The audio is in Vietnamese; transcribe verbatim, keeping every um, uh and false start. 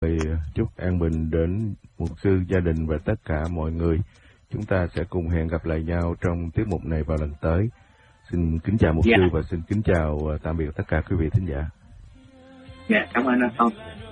Chúc an bình đến mục sư, gia đình và tất cả mọi người. Chúng ta sẽ cùng hẹn gặp lại nhau trong tiết mục này vào lần tới. Xin kính chào mục Dạ. sư và xin kính chào uh, tạm biệt tất cả quý vị thính giả. Dạ, cảm ơn anh Phong.